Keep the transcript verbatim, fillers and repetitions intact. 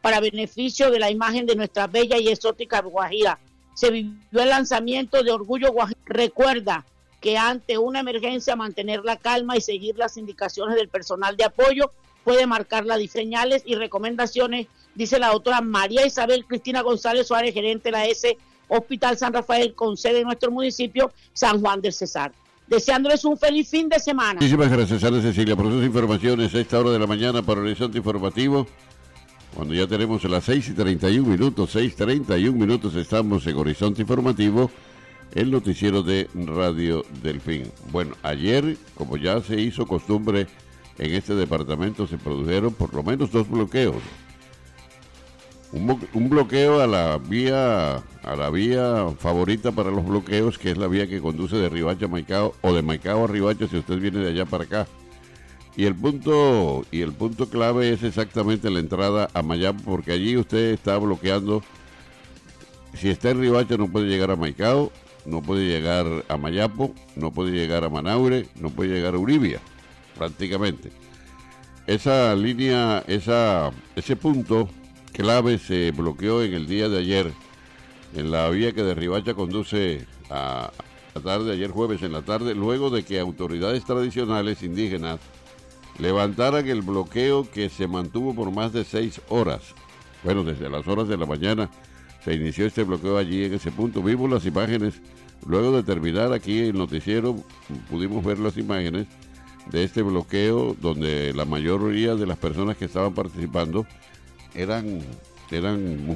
para beneficio de la imagen de nuestra bella y exótica Guajira. Se vivió el lanzamiento de Orgullo Guajira. Recuerda que ante una emergencia mantener la calma y seguir las indicaciones del personal de apoyo puede marcar las señales y recomendaciones, dice la doctora María Isabel Cristina González Suárez, gerente de la S Hospital San Rafael, con sede en nuestro municipio, San Juan del Cesar. Deseándoles un feliz fin de semana. Muchísimas gracias, Ana Cecilia, por sus informaciones a esta hora de la mañana para Horizonte Informativo. Cuando ya tenemos las seis y treinta y un minutos, seis y treinta y un minutos, estamos en Horizonte Informativo, el noticiero de Radio Delfín. Bueno, ayer, como ya se hizo costumbre en este departamento, se produjeron por lo menos dos bloqueos. Un, un bloqueo a la vía a la vía favorita para los bloqueos, que es la vía que conduce de Riohacha a Maicao, o de Maicao a Riohacha si usted viene de allá para acá. Y el punto y el punto clave es exactamente la entrada a Mayapo, porque allí usted está bloqueando. Si está en Riohacha no puede llegar a Maicao, no puede llegar a Mayapo, no puede llegar a Manaure, no puede llegar a Uribia, prácticamente. Esa línea, esa ese punto clave se bloqueó en el día de ayer en la vía que de Riohacha conduce a la tarde, ayer jueves en la tarde, luego de que autoridades tradicionales indígenas levantaran el bloqueo que se mantuvo por más de seis horas. Bueno, desde las horas de la mañana se inició este bloqueo allí en ese punto. Vimos las imágenes, luego de terminar aquí el noticiero, pudimos ver las imágenes de este bloqueo donde la mayoría de las personas que estaban participando eran, eran